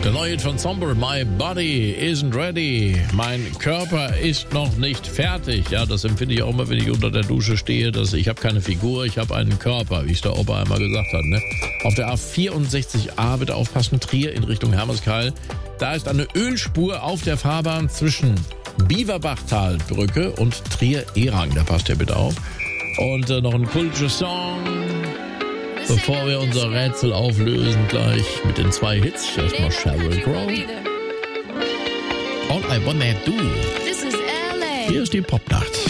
Der neue Hit von Somber, My Body Isn't Ready. Mein Körper ist noch nicht fertig. Ja, das empfinde ich auch immer, wenn ich unter der Dusche stehe. Ich habe keine Figur, ich habe einen Körper, wie es der Opa einmal gesagt hat. Ne? Auf der A64A, bitte aufpassen, Trier in Richtung Hermeskeil. Da ist eine Ölspur auf der Fahrbahn zwischen Biewerbachtalbrücke und Trier-Erang. Da passt ihr bitte auf. Und noch ein kultischer Song, bevor wir unser Rätsel auflösen gleich mit den 2 Hits. Erstmal Sheryl Crow. All I Wanna Do. Hier ist die Popnacht.